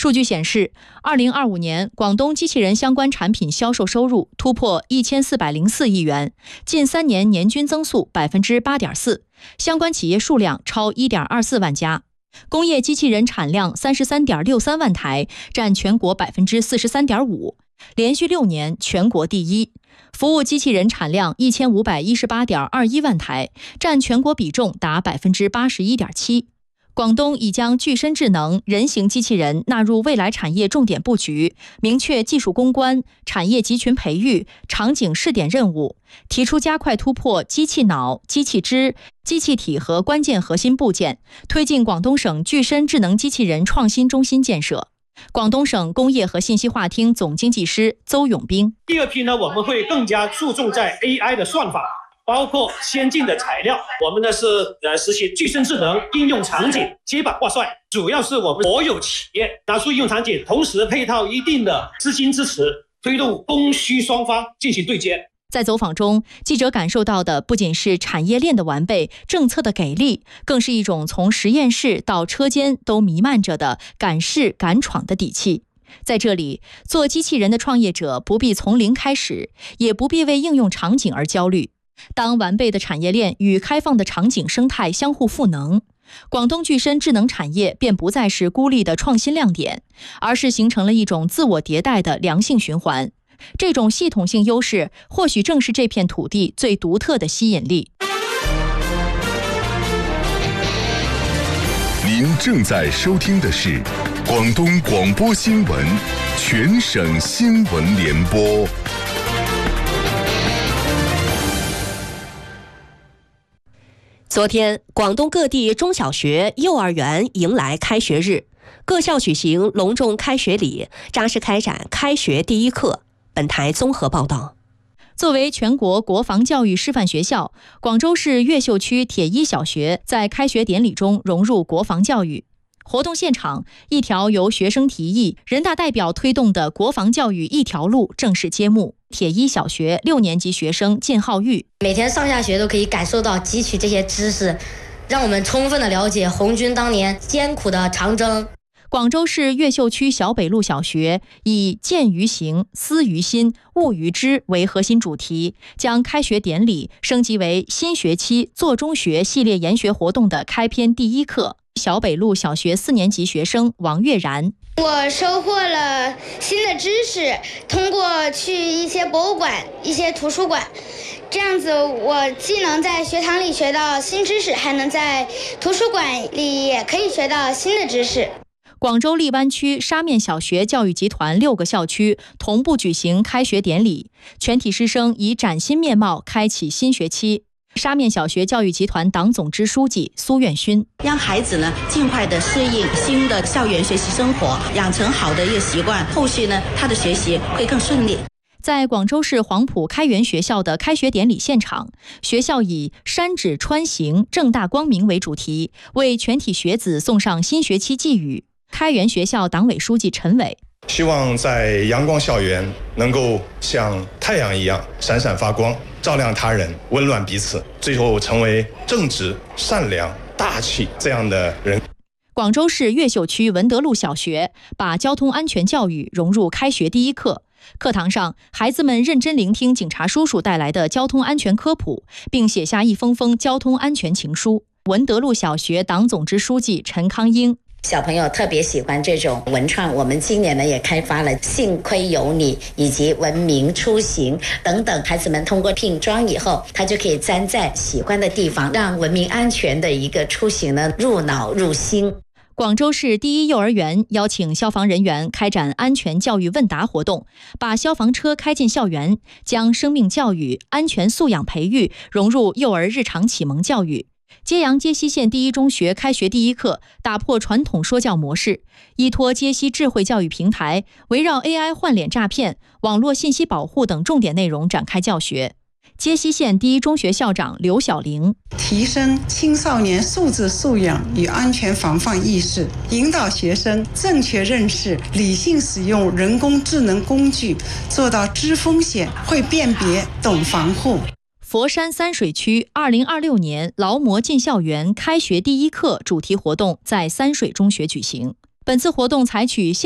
数据显示，2025年广东机器人相关产品销售收入突破1404亿元，近3年年均增速8.4%，相关企业数量超1.24万家。工业机器人产量33.63万台，占全国43.5%，连续6年全国第一。服务机器人产量1518.21万台，占全国比重达81.7%。广东已将具身智能人形机器人纳入未来产业重点布局，明确技术攻关、产业集群培育、场景试点任务，提出加快突破机器脑、机器肢、机器体和关键核心部件，推进广东省具身智能机器人创新中心建设。广东省工业和信息化厅总经济师邹永兵： 第二批呢，我们会更加注重在 AI 的算法，包括先进的材料，我们呢是实现具身智能应用场景接板挂帅，主要是我们国有企业拿出应用场景，同时配套一定的资金支持，推动供需双方进行对接。 在走访中，记者感受到的不仅是产业链的完备、政策的给力，更是一种从实验室到车间都弥漫着的敢试敢闯的底气。在这里，做机器人的创业者不必从零开始，也不必为应用场景而焦虑。当完备的产业链与开放的场景生态相互赋能，广东具身智能产业便不再是孤立的创新亮点，而是形成了一种自我迭代的良性循环。这种系统性优势，或许正是这片土地最独特的吸引力。 您正在收听的是广东广播新闻全省新闻联播。 昨天，广东各地中小学、幼儿园迎来开学日，各校举行隆重开学礼，扎实开展开学第一课。本台综合报道。 作为全国国防教育示范学校，广州市越秀区铁一小学在开学典礼中融入国防教育。活动现场，一条由学生提议、人大代表推动的国防教育一条路正式揭幕。铁一小学6年级学生靳浩玉： 每天上下学都可以感受到汲取这些知识，让我们充分的了解红军当年艰苦的长征。 广州市越秀区小北路小学以见于行、思于心、悟于知为核心主题，将开学典礼升级为新学期做中学系列研学活动的开篇第一课。小北路小学4年级学生王月然： 我收获了新的知识，通过去一些博物馆、一些图书馆，这样子我既能在学堂里学到新知识，还能在图书馆里也可以学到新的知识。 广州荔湾区沙面小学教育集团6个校区同步举行开学典礼，全体师生以崭新面貌开启新学期。沙面小学教育集团党总支书记苏远勋： 让孩子呢尽快的适应新的校园学习生活，养成好的一个习惯，后续呢他的学习会更顺利。 在广州市黄埔开元学校的开学典礼现场，学校以山指川行正大光明为主题，为全体学子送上新学期寄语。开元学校党委书记陈伟： 希望在阳光校园能够像太阳一样闪闪发光，照亮他人，温暖彼此，最后成为正直、善良、大气这样的人。 广州市越秀区文德路小学把交通安全教育融入开学第一课，课堂上，孩子们认真聆听警察叔叔带来的交通安全科普，并写下一封封交通安全情书。文德路小学党总支书记陈康英： 小朋友特别喜欢这种文创，我们今年呢也开发了幸亏有你以及文明出行等等，孩子们通过拼装以后，他就可以粘在喜欢的地方，让文明安全的一个出行呢入脑入心。 广州市第一幼儿园邀请消防人员开展安全教育问答活动，把消防车开进校园，将生命教育、安全素养培育融入幼儿日常启蒙教育。揭阳揭西县第一中学开学第一课打破传统说教模式，依托揭西智慧教育平台，围绕 AI 换脸诈骗、网络信息保护等重点内容展开教学。揭西县第一中学校长刘小玲： 提升青少年素质素养与安全防范意识，引导学生正确认识、理性使用人工智能工具，做到知风险、会辨别、懂防护。 佛山三水区2026年劳模进校园开学第一课主题活动在三水中学举行。本次活动采取